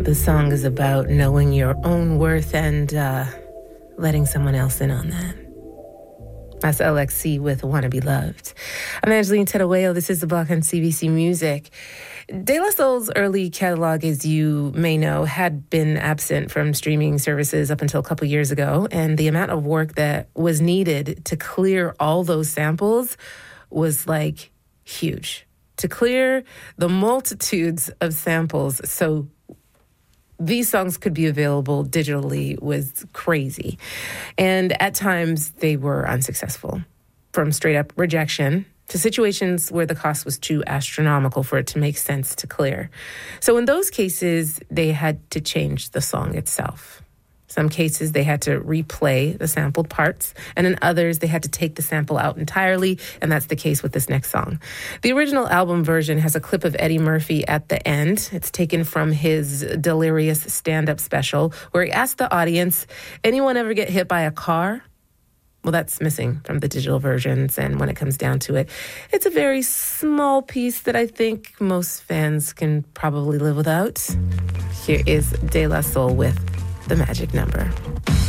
The song is about knowing your own worth and letting someone else in on that. That's LXC with Wanna Be Loved. I'm Angeline Terueo. This is The Block on CBC Music. De La Soul's early catalog, as you may know, had been absent from streaming services up until a couple years ago, and the amount of work that was needed to clear all those samples was like huge. To clear the multitudes of samples so these songs could be available digitally was crazy. And at times they were unsuccessful, from straight up rejection to situations where the cost was too astronomical for it to make sense to clear. So in those cases, they had to change the song itself. Some cases they had to replay the sampled parts, and in others they had to take the sample out entirely, and that's the case with this next song. The original album version has a clip of Eddie Murphy at the end. It's taken from his Delirious stand-up special, where he asked the audience, anyone ever get hit by a car? Well, that's missing from the digital versions, and when it comes down to it, it's a very small piece that I think most fans can probably live without. Here is De La Soul with The Magic Number.